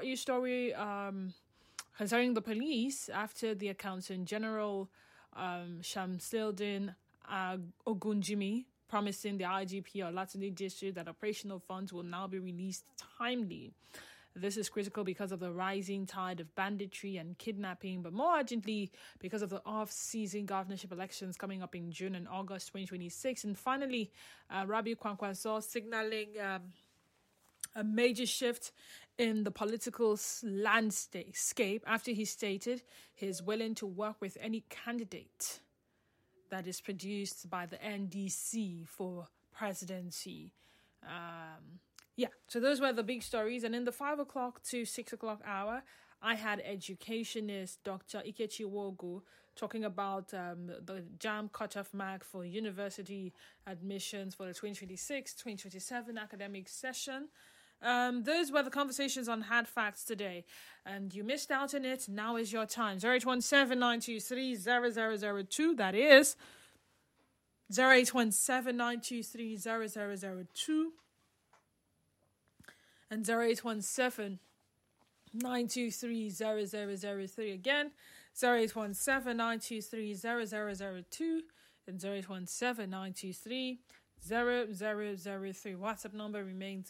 brought you a story concerning the police after the Accountant General Shamsildin Ogunjimi promising the IGP or Latin District that operational funds will now be released timely. This is critical because of the rising tide of banditry and kidnapping, but more urgently because of the off-season governorship elections coming up in June and August 2026. And finally, Rabiu Kwankwaso signaling a major shift in the political landscape after he stated he is willing to work with any candidate that is produced by the NDC for presidency. So those were the big stories. And in the 5 o'clock to 6 o'clock hour, I had educationist Dr. Ikechi Wogu talking about the JAMB cutoff mark for university admissions for the 2026-2027 academic session. Those were the conversations on Hard Facts today. And you missed out on it. Now is your time. 0817-923-0002. That is 0817-923-0002. And 0817-923-0003. Again, 0817-923-0002 and 0817-923-0003. WhatsApp number remains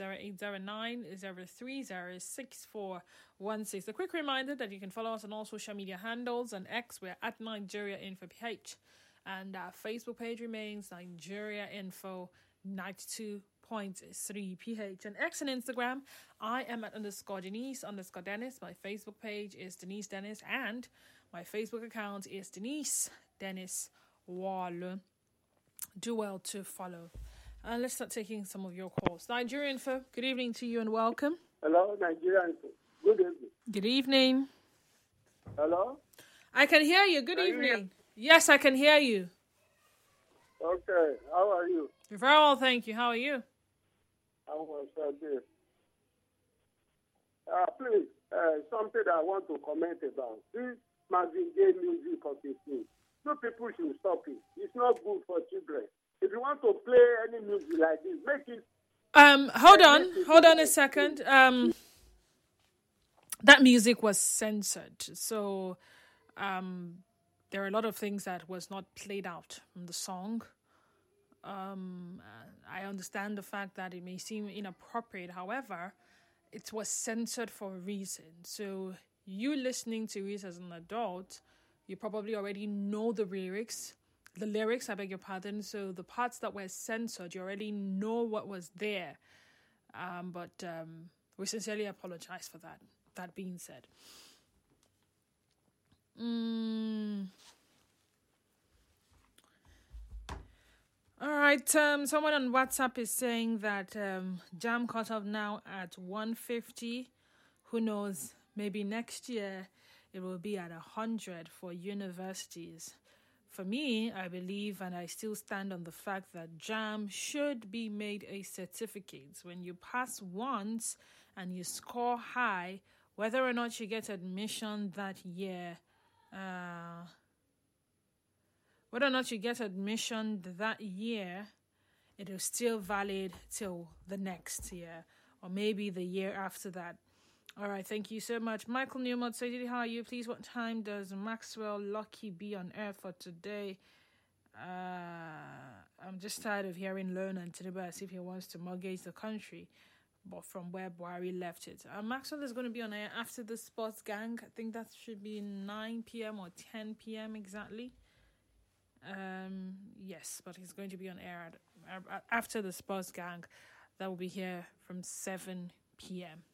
0809-030-6416. A quick reminder that you can follow us on all social media handles. On X, we're at Nigeria Info PH. And our Facebook page remains Nigeria Info 92.3 PH. And X and Instagram, I am at _Denise_Dennis. My Facebook page is Denise Dennis. And my Facebook account is Denise Dennis Wall. Do well to follow. Let's start taking some of your calls. Nigeria Info, good evening to you and welcome. Hello, Nigeria Info. Good evening. Good evening. Hello? I can hear you. Good evening. Yes, I can hear you. Okay, how are you? Very well, thank you. How are you? I was good. Please, something I want to comment about. This Marvin Gaye music of the thing. No people should stop it. It's not good for children. If you want to play any music like this, make it. Hold on a second. That music was censored, so there are a lot of things that was not played out from the song. I understand the fact that it may seem inappropriate. However, it was censored for a reason. So you listening to it as an adult, you probably already know the lyrics, I beg your pardon. So the parts that were censored, you already know what was there. But we sincerely apologize for that. That being said. All right, someone on WhatsApp is saying that JAM cut off now at 150. Who knows, maybe next year it will be at 100 for universities. For me, I believe and I still stand on the fact that JAM should be made a certificate. When you pass once and you score high, whether or not you get admission that year, it is still valid till the next year or maybe the year after that. All right, thank you so much. Michael Newmont said, how are you? Please, what time does Maxwell Lucky be on air for today? I'm just tired of hearing Learn and Tinubu as if he wants to mortgage the country, but from where Buhari left it. Maxwell is going to be on air after the Sports Gang. I think that should be 9 p.m. or 10 p.m. exactly. Yes, but he's going to be on air after the Sports Gang. That will be here from 7 p.m.